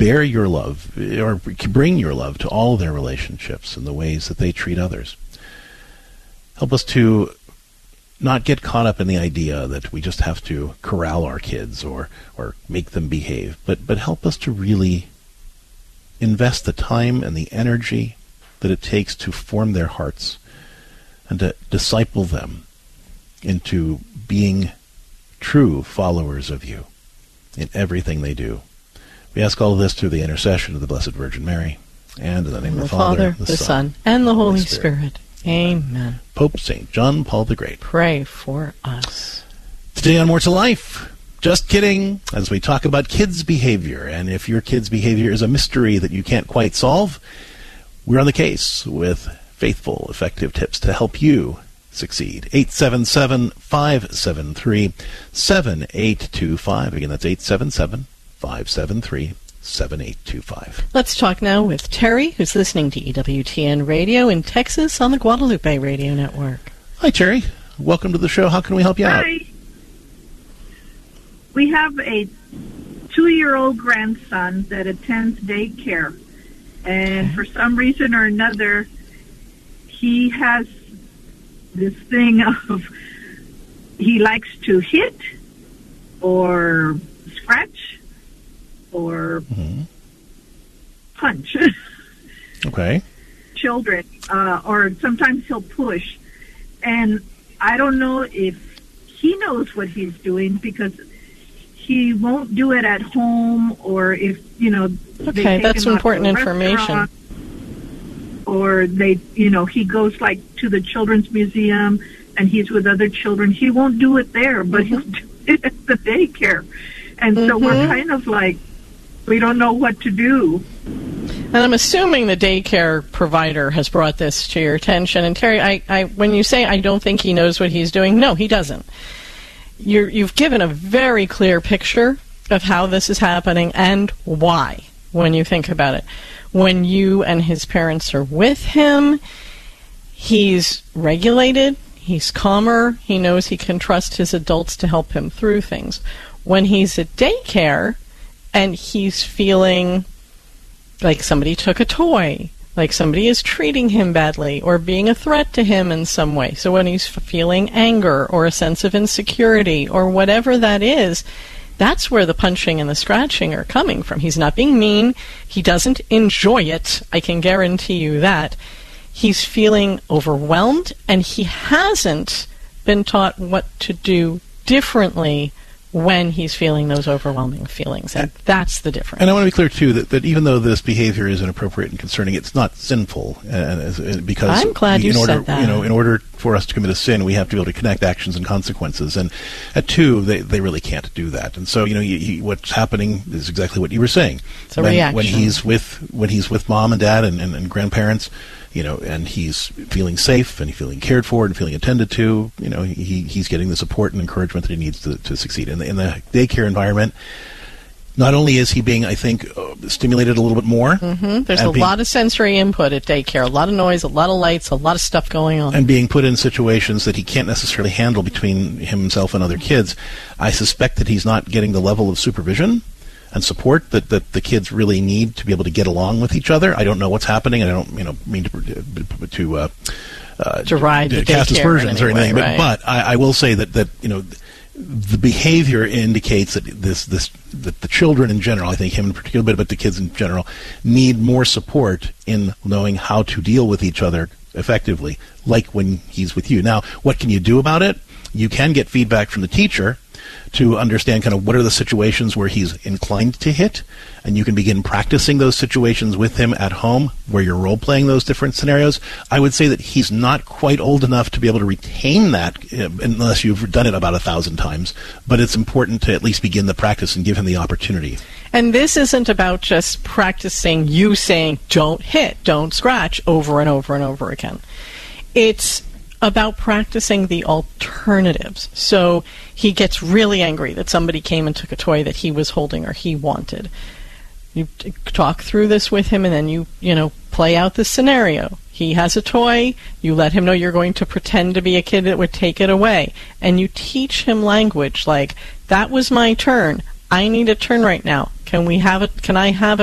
bear your love, or bring your love to all their relationships and the ways that they treat others. Help us to not get caught up in the idea that we just have to corral our kids or make them behave, but help us to really invest the time and the energy that it takes to form their hearts and to disciple them into being true followers of you in everything they do. We ask all of this through the intercession of the Blessed Virgin Mary, and in the name of the Father, the Son, and the Holy Spirit. Amen. Pope St. John Paul the Great, pray for us. Today on More to Life, just kidding, as we talk about kids' behavior, and if your kids' behavior is a mystery that you can't quite solve, we're on the case with faithful, effective tips to help you succeed. 877-573-7825. Again, that's 877-573-7825. Let's talk now with Terry, who's listening to EWTN Radio in Texas on the Guadalupe Radio Network. Hi, Terry. Welcome to the show. How can we help you out? Hi. We have a 2-year-old grandson that attends daycare, and for some reason or another, he has this thing of he likes to hit or scratch or punch Okay. children, or sometimes he'll push. And I don't know if he knows what he's doing, because he won't do it at home, or if, Okay, that's important information. Or they, he goes like to the children's museum and he's with other children. He won't do it there, but he'll do it at the daycare. And so we're kind of like, we don't know what to do. And I'm assuming the daycare provider has brought this to your attention. And Terry, when you say I don't think he knows what he's doing, no, he doesn't. You've given a very clear picture of how this is happening and why, when you think about it. When you and his parents are with him, he's regulated, he's calmer, he knows he can trust his adults to help him through things. When he's at daycare and he's feeling like somebody took a toy, like somebody is treating him badly or being a threat to him in some way. So when he's feeling anger or a sense of insecurity or whatever that is, that's where the punching and the scratching are coming from. He's not being mean. He doesn't enjoy it. I can guarantee you that. He's feeling overwhelmed, and he hasn't been taught what to do differently when he's feeling those overwhelming feelings, and that's the difference. And I want to be clear, too, that even though this behavior is inappropriate and concerning, it's not sinful, because I'm glad you said that. In order for us to commit a sin, we have to be able to connect actions and consequences, and at 2, they really can't do that. And so, what's happening is exactly what you were saying. It's a reaction. When he's with mom and dad and grandparents, and he's feeling safe and feeling cared for and feeling attended to, he's getting the support and encouragement that he needs to succeed. In the daycare environment, not only is he being, I think, stimulated a little bit more. There's a lot of sensory input at daycare, a lot of noise, a lot of lights, a lot of stuff going on. And being put in situations that he can't necessarily handle between himself and other kids. I suspect that he's not getting the level of supervision and support that the kids really need to be able to get along with each other. I don't know what's happening, and I don't mean to ride the cast aspersions or anything. Right. But I will say that the behavior indicates that that the children in general, I think him in particular, but the kids in general, need more support in knowing how to deal with each other effectively, like when he's with you. Now, what can you do about it? You can get feedback from the teacher to understand kind of what are the situations where he's inclined to hit, and you can begin practicing those situations with him at home where you're role-playing those different scenarios. I would say that he's not quite old enough to be able to retain that unless you've done it about 1,000 times, but it's important to at least begin the practice and give him the opportunity. And this isn't about just practicing you saying don't hit, don't scratch over and over and over again. It's about practicing the alternatives. So he gets really angry that somebody came and took a toy that he was holding or he wanted. You talk through this with him, and then you play out the scenario. He has a toy. You let him know you're going to pretend to be a kid that would take it away. And you teach him language like, that was my turn. I need a turn right now. Can I have